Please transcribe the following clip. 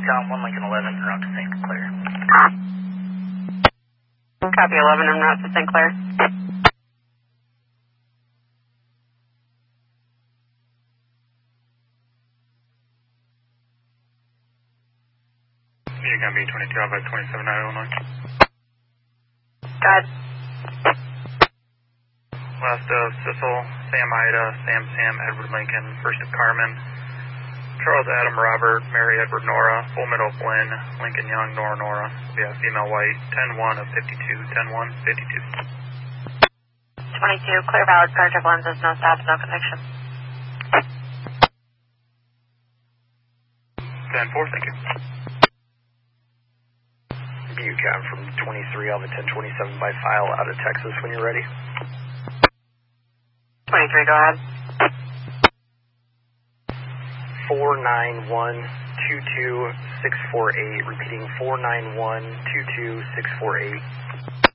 Tom, 1 Lincoln 11, en route to St. Clair. Copy 11, en route to St. Clair. Unicom B22 out by 27 Illinois. God. Last of Sissel, Sam Ida, Sam Edward Lincoln, first of Carmen, Charles Adam Robert, Mary Edward Nora, Full Middle Flynn, Lincoln Young, Nora. Yeah, female white, 10-1 of 52, 10-1, 52. 22, clear valid, car check lenses, no stops, no connection. 10-4, thank you. Unicom from 23 Alpha 1027 by file out of Texas when you're ready. 23, go ahead. 491-22648, repeating 491-22648.